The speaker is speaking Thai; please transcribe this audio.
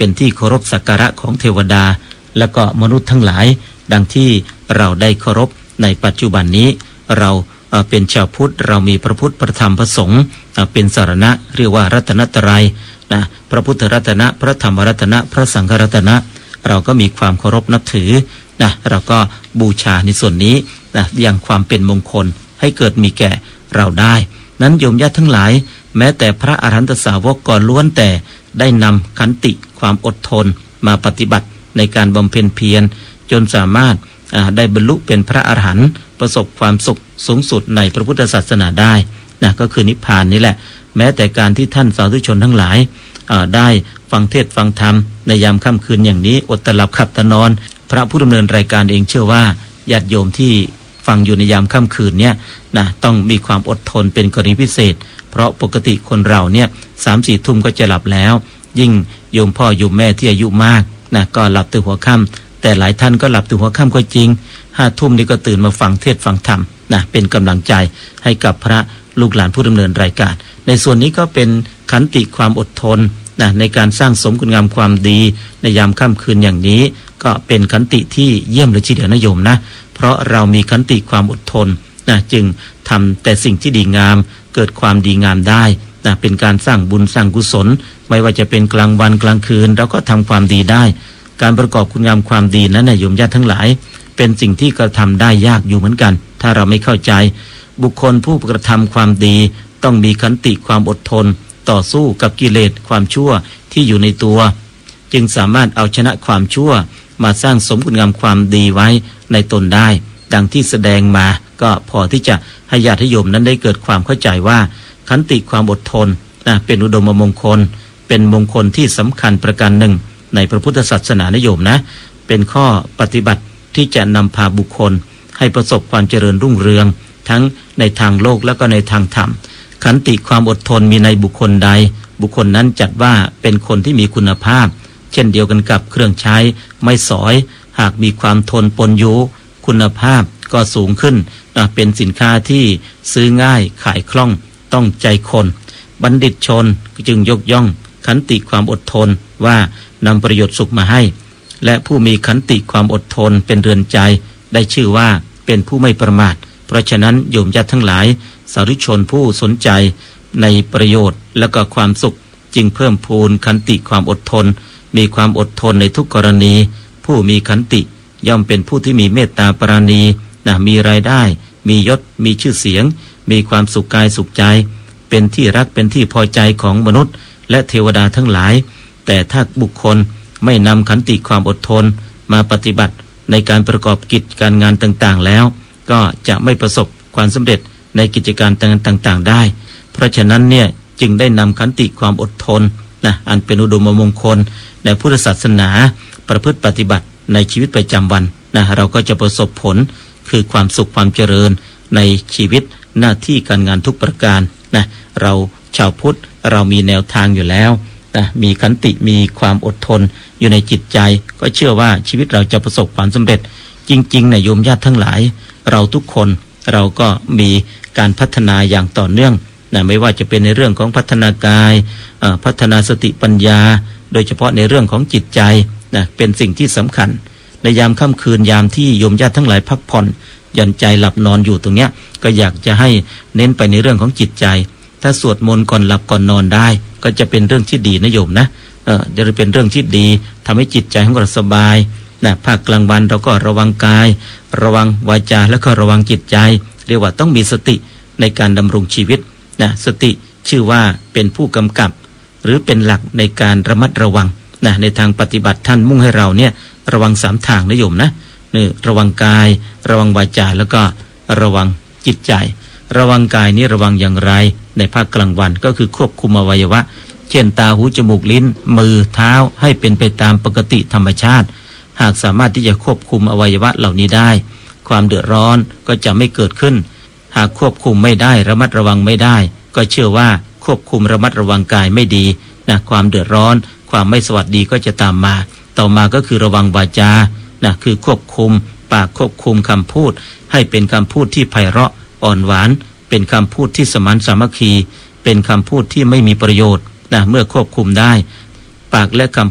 เป็นที่เคารพสักการะของเทวดาและก็มนุษย์ทั้งหลายดังที่เราได้เคารพในปัจจุบันนี้เราเป็นชาวพุทธเรามีพระพุทธพระธรรมพระสงฆ์เป็นสรณะเรียกว่ารัตนตรัยนะพระพุทธรัตนะพระธรรมรัตนะพระสังฆรัตนะเราก็มีความเคารพนับถือนะเราก็บูชาในส่วนนี้นะอย่างความเป็นมงคลให้เกิดมีแก่เราได้นั้นโยมญาติทั้งหลายแม้แต่พระอรหันตสาวกก่อนล้วนแต่ได้นำขันติความอดทนมาปฏิบัติในการบำเพ็ญเพียรจนสามารถได้บรรลุเป็นพระอรหันต์ประสบความสุขสูงสุดในพระพุทธศาสนาได้นะก็คือนิพพานนี่แหละแม้แต่การที่ท่านสาธุชนทั้งหลายได้ฟังเทศน์ฟังธรรมในยามค่ำคืนอย่างนี้อดตะหลับขับตะนอนพระผู้ดำเนินรายการเองเชื่อว่าญาติโยมที่ฟังอยู่ในยามค่ำคืนเนี่ยนะต้องมีความอดทนเป็นกรณีพิเศษเพราะปกติคนเราเนี่ย 3-4 ทุ่มก็จะหลับแล้วยิ่งโยมพ่อโยมแม่ที่อายุมากนะก็หลับตื่นหัวค่ำแต่หลายท่านก็หลับตื่นหัวค่ำก็จริง5 ทุ่มนี่ก็ตื่นมาฟังเทศน์ฟังธรรมนะเป็นกำลังใจให้กับพระลูกหลานผู้ดำเนินรายการในส่วนนี้ก็เป็นขันติความอดทนนะในการสร้างสมคุณงามความดีในยามค่ำคืนอย่างนี้ก็เป็นขันติที่เยี่ยมเลยทีเดียวนะโยมนะเพราะเรามีขันติความอดทนนะจึงทำแต่สิ่งที่ดีงามเกิดความดีงามได้นะเป็นการสร้างบุญสร้างกุศลไม่ว่าจะเป็นกลางวันกลางคืนเราก็ทำความดีได้การประกอบคุณงามความดีนั้นนะโยมญาติทั้งหลายเป็นสิ่งที่กระทำได้ยากอยู่เหมือนกันถ้าเราไม่เข้าใจบุคคลผู้กระทำความดีต้องมีขันติความอดทนต่อสู้กับกิเลสความชั่วที่อยู่ในตัวจึงสามารถเอาชนะความชั่วมาสร้างสมคุณงามความดีไว้ในตนได้ดังที่แสดงมาก็พอที่จะให้ญาติโยมนั้นได้เกิดความเข้าใจว่าขันติความอดทนเป็นอุดมมงคลเป็นมงคลที่สำคัญประการหนึ่งในพระพุทธศาสนาโยมนะเป็นข้อปฏิบัติที่จะนำพาบุคคลให้ประสบความเจริญรุ่งเรืองทั้งในทางโลกและก็ในทางธรรมขันติความอดทนมีในบุคคลใดบุคคลนั้นจัดว่าเป็นคนที่มีคุณภาพเช่นเดียวกันกับเครื่องใช้ไม้สอยหากมีความทนปนอยู่คุณภาพก็สูงขึ้นเป็นสินค้าที่ซื้อง่ายขายคล่องต้องใจคนบัณฑิตชนจึงยกย่องขันติความอดทนว่านำประโยชน์สุขมาให้และผู้มีขันติความอดทนเป็นเรือนใจได้ชื่อว่าเป็นผู้ไม่ประมาทเพราะฉะนั้นโยมญาติทั้งหลายสาธุชนผู้สนใจในประโยชน์และก็ความสุขจึงเพิ่มพูนขันติความอดทนมีความอดทนในทุกกรณีผู้มีขันติย่อมเป็นผู้ที่มีเมตตาปราณีมีรายได้มียศมีชื่อเสียงมีความสุขกายสุขใจเป็นที่รักเป็นที่พอใจของมนุษย์และเทวดาทั้งหลายแต่ถ้าบุคคลไม่นำขันติความอดทนมาปฏิบัติในการประกอบกิจการงานต่างๆแล้วก็จะไม่ประสบความสำเร็จในกิจการต่างๆได้เพราะฉะนั้นเนี่ยจึงได้นำขันติความอดทนอันเป็นอุดมมงคลในพุทธศาสนาประพฤติปฏิบัติในชีวิตประจำวันเราก็จะประสบผลคือความสุขความเจริญในชีวิตหน้าที่การงานทุกประการเราชาวพุทธเรามีแนวทางอยู่แล้วมีขันติมีความอดทนอยู่ในจิตใจก็เชื่อว่าชีวิตเราจะประสบความสำเร็จจริงๆโยมญาติทั้งหลายเราทุกคนเราก็มีการพัฒนาอย่างต่อเนื่องไม่ว่าจะเป็นในเรื่องของพัฒนากายพัฒนาสติปัญญาโดยเฉพาะในเรื่องของจิตใจเป็นสิ่งที่สำคัญในยามค่ำคืนยามที่โยมญาติทั้งหลายพักผ่อนหย่อนใจหลับนอนอยู่ตรงเนี้ยก็อยากจะให้เน้นไปในเรื่องของจิตใจถ้าสวดมนต์ก่อนหลับก่อนนอนได้ก็จะเป็นเรื่องที่ดีนะโยมนะจะเป็นเรื่องที่ดีทำให้จิตใจของเราสบายภาคกลางวันเราก็ระวังกายระวังวาจาแล้วก็ระวังจิตใจเรียกว่าต้องมีสติในการดำรงชีวิตสติชื่อว่าเป็นผู้กำกับหรือเป็นหลักในการระมัดระวังในทางปฏิบัติท่านมุ่งให้เราเนี่ยระวัง3ทางนะโยมนะระวังกายระวังวาจาแล้วก็ระวังจิตใจระวังกายนี้ระวังอย่างไรในภาคกลางวันก็คือควบคุมอวัยวะเช่นตาหูจมูกลิ้นมือเท้าให้เป็นไปตามปกติธรรมชาติหากสามารถที่จะควบคุมอวัยวะเหล่านี้ได้ความเดือดร้อนก็จะไม่เกิดขึ้นหากควบคุมไม่ได้ระมัดระวังไม่ได้ก็เชื่อว่าควบคุมระมัดระวังกายไม่ดีความเดือดร้อนความไม่สวัสดีก็จะตามมาต่อมาก็คือระวังวาจาคือควบคุมปากควบคุมคำพูดให้เป็นคำพูดที่ไพเราะอ่อนหวานเป็นคำพูดที่สมานสามัคคีเป็นคำพูดที่ไม่มีประโยชน์เมื่อควบคุมได้ปากและคำ